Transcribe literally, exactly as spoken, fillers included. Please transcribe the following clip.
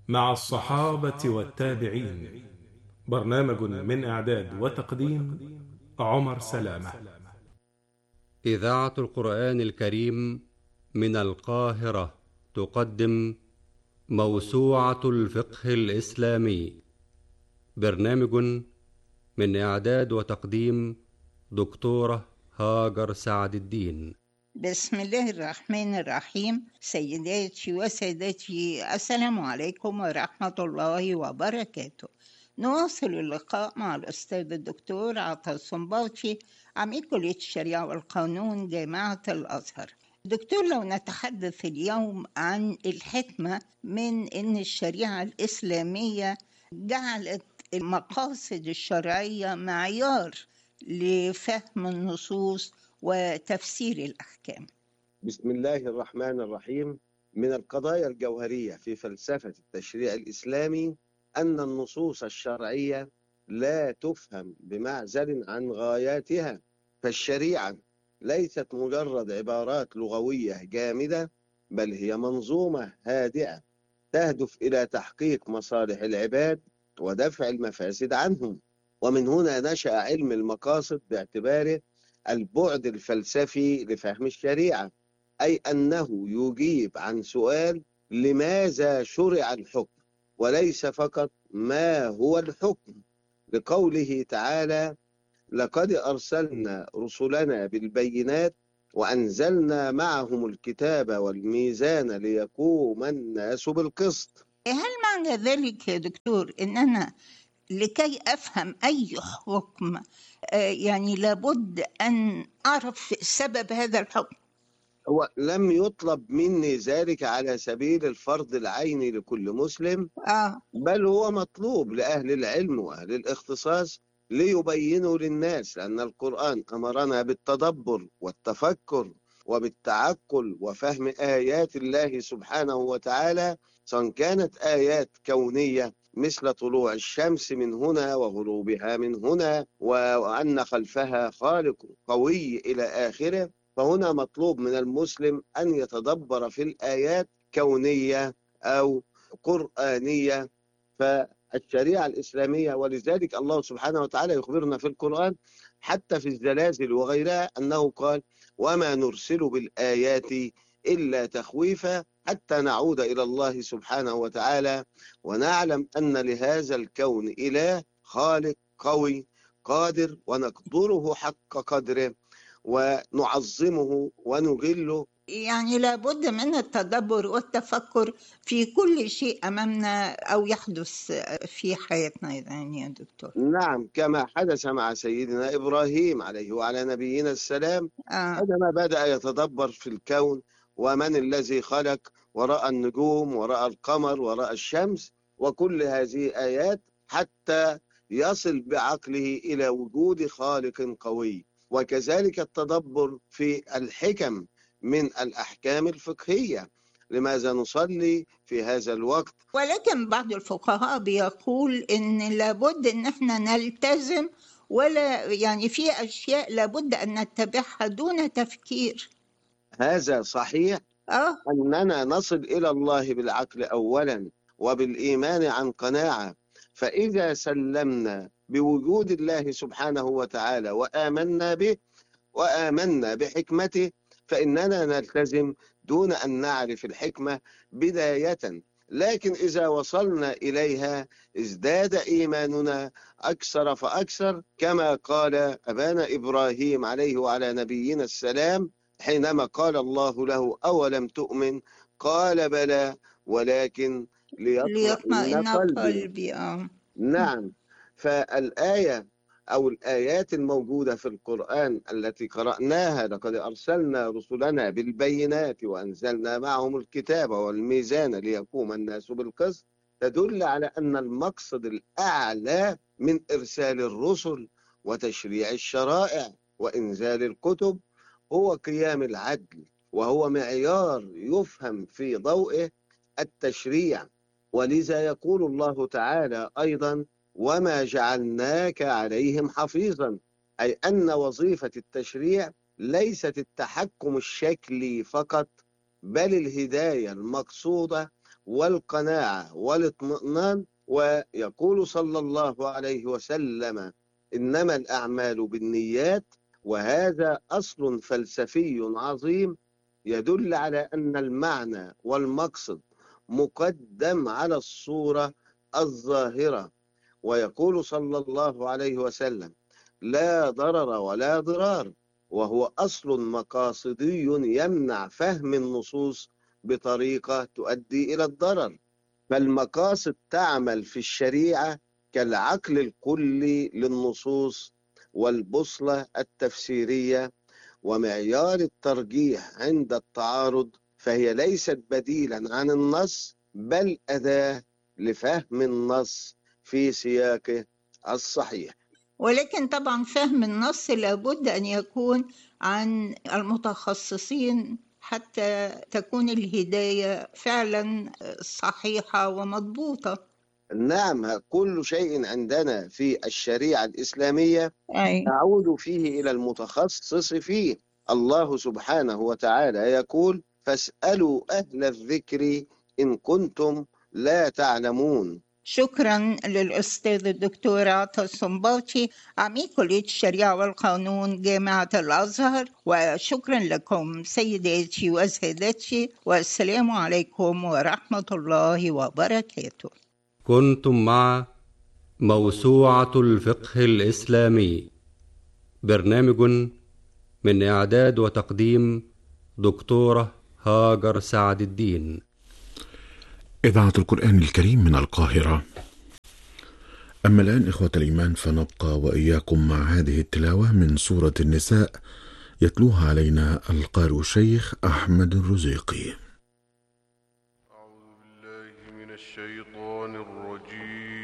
مع الصحابة والتابعين. برنامج من إعداد وتقديم عمر سلامة. إذاعة القرآن الكريم من القاهرة تقدم موسوعة الفقه الإسلامي. برنامج من إعداد وتقديم دكتورة هاجر سعد الدين. بسم الله الرحمن الرحيم. سيداتي وسادتي، السلام عليكم ورحمة الله وبركاته. نواصل اللقاء مع الأستاذ الدكتور عطا الصنباطي، عميد كلية الشريعة والقانون جامعة الأزهر. دكتور، لو نتحدث اليوم عن الحكمة من أن الشريعة الإسلامية جعلت المقاصد الشرعية معيار لفهم النصوص وتفسير الأحكام. بسم الله الرحمن الرحيم. من القضايا الجوهرية في فلسفة التشريع الإسلامي أن النصوص الشرعية لا تفهم بمعزل عن غاياتها، فالشريعة ليست مجرد عبارات لغوية جامدة، بل هي منظومة هادئة تهدف إلى تحقيق مصالح العباد ودفع المفاسد عنهم. ومن هنا نشأ علم المقاصد باعتباره البعد الفلسفي لفهم الشريعة، أي أنه يجيب عن سؤال لماذا شرع الحكم، وليس فقط ما هو الحكم، لقوله تعالى: لقد أرسلنا رسلنا بالبينات وأنزلنا معهم الكتاب والميزان ليقوم الناس بالقسط. هل معنى ذلك يا دكتور إن أنا لكي أفهم أي حكم يعني لابد أن أعرف سبب هذا الحكم؟ هو لم يطلب مني ذلك على سبيل الفرض العيني لكل مسلم، آه. بل هو مطلوب لأهل العلم وأهل الاختصاص ليبينوا للناس، لأن القرآن أمرنا بالتدبر والتفكر وبالتعقل وفهم آيات الله سبحانه وتعالى، سواء كانت آيات كونية مثل طلوع الشمس من هنا وغروبها من هنا وأن خلفها خالق قوي إلى آخره. فهنا مطلوب من المسلم أن يتدبر في الآيات كونية أو قرآنية. فالشريعة الإسلامية، ولذلك الله سبحانه وتعالى يخبرنا في القرآن حتى في الزلازل وغيرها أنه قال: وما نرسل بالآيات إلا تخويفا حتى نعود إلى الله سبحانه وتعالى ونعلم أن لهذا الكون إله خالق قوي قادر، ونقدره حق قدره ونعظمه ونجله. يعني لابد من التدبر والتفكر في كل شيء أمامنا أو يحدث في حياتنا يعني يا دكتور. نعم، كما حدث مع سيدنا إبراهيم عليه وعلى نبينا السلام. آه. عندما بدأ يتدبر في الكون ومن الذي خلق، ورأى النجوم ورأى القمر ورأى الشمس وكل هذه آيات، حتى يصل بعقله إلى وجود خالق قوي. وكذلك التدبر في الحكم من الأحكام الفقهية، لماذا نصلي في هذا الوقت. ولكن بعض الفقهاء بيقول إن لابد إن احنا نلتزم، ولا يعني في أشياء لابد أن نتبعها دون تفكير. هذا صحيح. آه. أننا نصل إلى الله بالعقل أولا وبالإيمان عن قناعة، فإذا سلمنا بوجود الله سبحانه وتعالى وآمنا به وآمنا بحكمته فإننا نلتزم دون أن نعرف الحكمة بداية. لكن إذا وصلنا إليها ازداد إيماننا أكثر فأكثر، كما قال أبانا إبراهيم عليه وعلى نبينا السلام حينما قال الله له: أولم تؤمن؟ قال: بلى ولكن ليطمئن قلبي. آه. نعم، فالآية أو الآيات الموجودة في القرآن التي قرأناها: لقد أرسلنا رسلنا بالبينات وأنزلنا معهم الكتاب والميزان ليقوم الناس بالقسط، تدل على أن المقصد الأعلى من إرسال الرسل وتشريع الشرائع وإنزال الكتب هو قيام العدل، وهو معيار يفهم في ضوئه التشريع. ولذا يقول الله تعالى أيضا: وما جعلناك عليهم حفيظا، أي أن وظيفة التشريع ليست التحكم الشكلي فقط، بل الهداية المقصودة والقناعة والاطمئنان. ويقول صلى الله عليه وسلم: إنما الأعمال بالنيات. وهذا أصل فلسفي عظيم يدل على أن المعنى والمقصد مقدم على الصورة الظاهرة. ويقول صلى الله عليه وسلم: لا ضرر ولا ضرار، وهو أصل مقاصدي يمنع فهم النصوص بطريقة تؤدي إلى الضرر. فالمقاصد تعمل في الشريعة كالعقل الكلي للنصوص والبوصلة التفسيرية ومعيار الترجيح عند التعارض، فهي ليست بديلا عن النص بل أداة لفهم النص في سياقه الصحيح. ولكن طبعا فهم النص لابد أن يكون عن المتخصصين حتى تكون الهداية فعلا صحيحة ومضبوطة. نعم، كل شيء عندنا في الشريعة الإسلامية أي. نعود فيه إلى المتخصص فيه. الله سبحانه وتعالى يقول: فاسألوا أهل الذكر إن كنتم لا تعلمون. شكرا للأستاذ الدكتور عطا الصنباطي عميد كلية الشريعة والقانون جامعة الأزهر، وشكرا لكم سيداتي وسادتي، والسلام عليكم ورحمة الله وبركاته. كنتم مع موسوعة الفقه الإسلامي، برنامج من إعداد وتقديم دكتورة هاجر سعد الدين. إذاعة القرآن الكريم من القاهرة. أما الآن إخوة الإيمان فنبقى وإياكم مع هذه التلاوة من سورة النساء، يتلوها علينا القارئ الشيخ أحمد الرزيقي. أعوذ بالله من الشيطان الرجيم.